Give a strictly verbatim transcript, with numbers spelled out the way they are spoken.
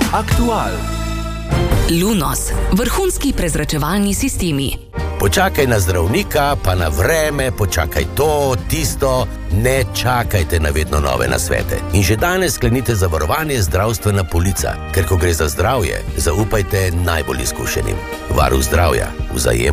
Aktual. Lunos, vrhunski prezračevalni sistemi. Počakaj na zdravnika, pa na vreme, počakaj to, tisto, ne čakajte na vedno nove nasvete. In že danes sklenite zavarovanje zdravstvena polica, ker ko gre za zdravje, zaupajte najbolj izkušenim. Varuh zdravja, Vzajemno.